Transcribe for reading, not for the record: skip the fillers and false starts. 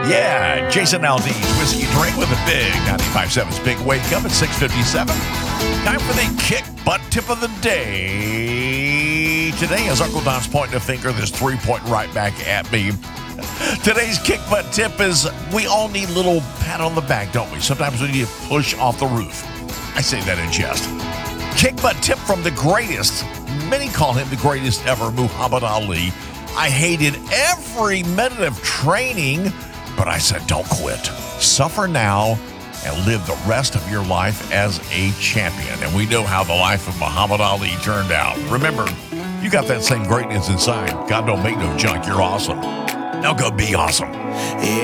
Yeah, Jason Aldean's Whiskey Drink with a big 95.7's Big Wake Up at 6:57. Time for the kick butt tip of the day. Today, as Uncle Don's pointing a finger, there's 3 pointing right back at me. Today's kick butt tip is we all need a little pat on the back, don't we? Sometimes we need to push off the roof. I say that in jest. Kick butt tip from the greatest. Many call him the greatest ever, Muhammad Ali. I hated every minute of training, but I said, don't quit. Suffer now and live the rest of your life as a champion. And we know how the life of Muhammad Ali turned out. Remember, you got that same greatness inside. God don't make no junk. You're awesome. Now go be awesome. Yeah.